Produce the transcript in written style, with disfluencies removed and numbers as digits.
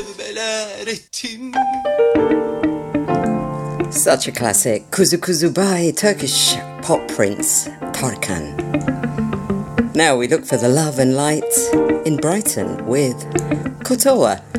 Such a classic. Kuzu Kuzu by Turkish pop prince Tarkan. Now we look for the love and light in Brighton with Kotoa.